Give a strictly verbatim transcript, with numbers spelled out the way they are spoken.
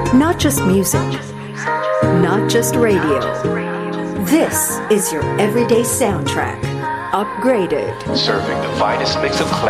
Not just music, not just radio. This is your everyday soundtrack, upgraded. Serving the finest mix of classics.